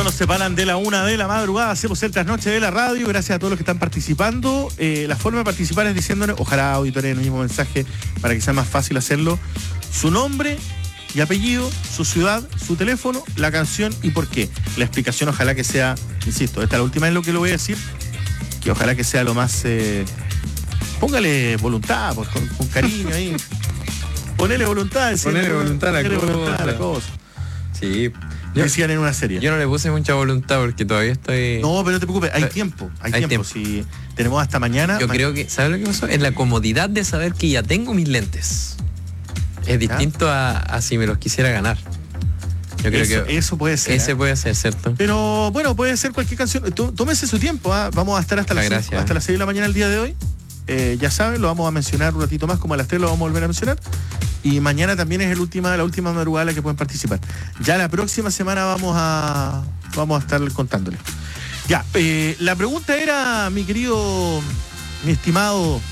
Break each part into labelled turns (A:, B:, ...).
A: nos separan de la 1 de la madrugada, hacemos el trasnoche de la radio. Gracias a todos los que están participando. La forma de participar es diciéndonos, ojalá auditores en el mismo mensaje para que sea más fácil hacerlo, su nombre y apellido, su ciudad, su teléfono, la canción y por qué. La explicación ojalá que sea, insisto, esta es la última vez lo que lo voy a decir, que ojalá que sea lo más... póngale voluntad, pues, con cariño ahí. Ponele voluntad.
B: Ponele voluntad a la cosa. Sí.
A: Decían en una serie.
B: Yo no le puse mucha voluntad porque todavía estoy...
A: No, pero no te preocupes, hay tiempo. Si tenemos hasta mañana...
B: Yo creo que, ¿sabes lo que pasó? Es la comodidad de saber que ya tengo mis lentes. Es distinto a si me los quisiera ganar. Yo creo que
A: eso puede ser.
B: Ese puede ser, ¿cierto?
A: Pero bueno, puede ser cualquier canción. Tómese su tiempo. Vamos a estar hasta las 6 de la mañana el día de hoy. Ya saben, lo vamos a mencionar un ratito más, como a las 3 lo vamos a volver a mencionar. Y mañana también es la última madrugada en la que pueden participar. Ya la próxima semana vamos a estar contándoles. Ya, la pregunta era, mi estimado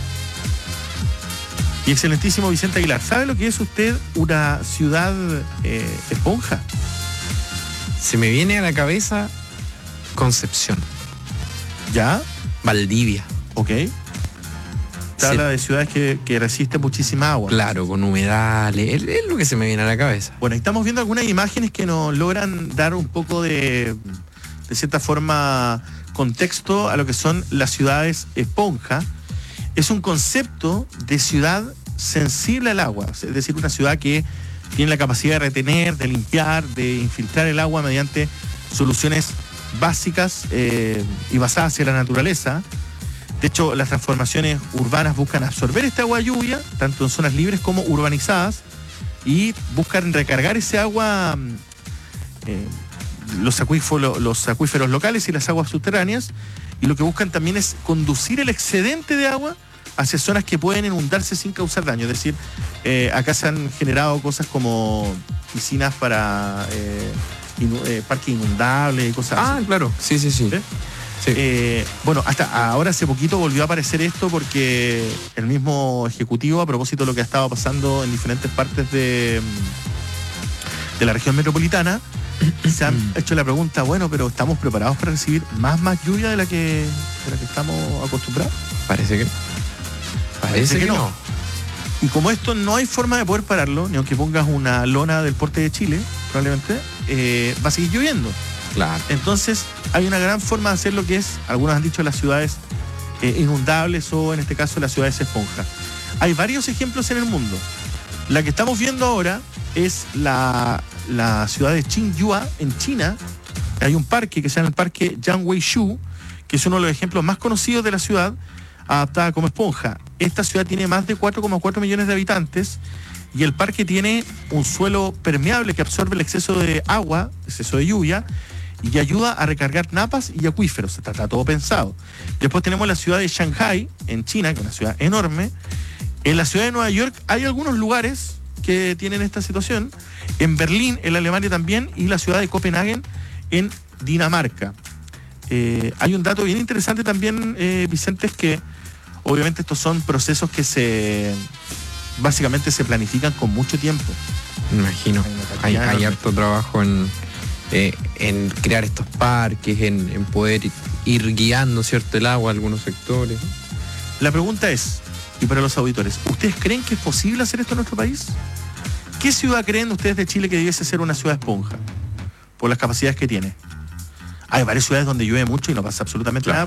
A: y excelentísimo Vicente Aguilar, ¿sabe lo que es usted una ciudad esponja?
B: Se me viene a la cabeza Concepción.
A: ¿Ya?
B: Valdivia.
A: Ok. Se habla de ciudades que resisten muchísima agua.
B: Claro, con humedales, es lo que se me viene a la cabeza.
A: Bueno, estamos viendo algunas imágenes que nos logran dar un poco de cierta forma, contexto a lo que son las ciudades esponja. Es un concepto de ciudad sensible al agua, es decir, una ciudad que tiene la capacidad de retener, de limpiar, de infiltrar el agua mediante soluciones básicas y basadas hacia la naturaleza. De hecho, las transformaciones urbanas buscan absorber esta agua de lluvia, tanto en zonas libres como urbanizadas, y buscan recargar ese agua, los acuíferos locales y las aguas subterráneas, y lo que buscan también es conducir el excedente de agua hacia zonas que pueden inundarse sin causar daño. Es decir, acá se han generado cosas como piscinas para parques inundables y cosas así.
B: Ah, claro, sí. ¿Sí?
A: Bueno, hasta ahora hace poquito volvió a aparecer esto porque el mismo ejecutivo, a propósito de lo que ha estado pasando en diferentes partes de la región metropolitana, se han hecho la pregunta, bueno, pero ¿estamos preparados para recibir más lluvia de la que estamos acostumbrados?
B: Parece que no.
A: Y como esto no hay forma de poder pararlo, ni aunque pongas una lona del porte de Chile, probablemente, va a seguir lloviendo.
B: Claro.
A: Entonces, hay una gran forma de hacer lo que es, algunos han dicho, las ciudades inundables o, en este caso, las ciudades esponja. Hay varios ejemplos en el mundo. La que estamos viendo ahora es la ciudad de Qingyua, en China. Hay un parque que se llama el Parque Jiangweishu, que es uno de los ejemplos más conocidos de la ciudad adaptada como esponja. Esta ciudad tiene más de 4,4 millones de habitantes y el parque tiene un suelo permeable que absorbe el exceso de agua, exceso de lluvia, y ayuda a recargar napas y acuíferos. Está todo pensado. Después tenemos la ciudad de Shanghai, en China, que es una ciudad enorme. En la ciudad de Nueva York hay algunos lugares que tienen esta situación. En Berlín, en Alemania también, y la ciudad de Copenhague, en Dinamarca. Hay un dato bien interesante también, Vicente, es que obviamente estos son procesos que básicamente se planifican con mucho tiempo.
B: Me imagino. Hay harto trabajo en crear estos parques, en poder ir guiando, ¿cierto?, el agua a algunos sectores.
A: La pregunta es, y para los auditores, ¿ustedes creen que es posible hacer esto en nuestro país? ¿Qué ciudad creen ustedes de Chile que debiese ser una ciudad esponja? Por las capacidades que tiene. Hay varias ciudades donde llueve mucho y no pasa absolutamente nada.